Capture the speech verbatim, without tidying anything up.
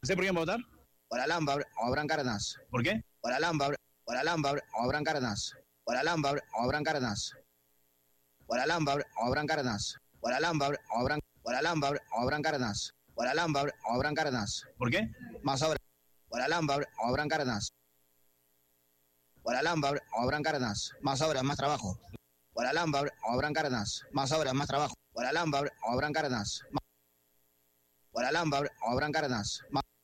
¿Usted por quién va a votar? Por Alhambra o Abraham Cárdenas. ¿Por qué? Por Alhambra, por Alhambra o Abraham Cárdenas. Por Alhambra o Abraham Cárdenas. Por Alhambra o Abraham Cárdenas. Por Alhambra o Abraham, por Alhambra o Abraham Cárdenas. Por Alhambra o Abraham Cárdenas. ¿Por qué? Más obras. Por Alhambra o Abraham Cárdenas. Por Alhambra o Abraham Cárdenas. Más obras, más trabajo. Por Alhambra o Abraham Cárdenas. Más obras, más trabajo. Por Alhambra o Abraham Cárdenas. Por Alhambra o Abraham Cárdenas. Más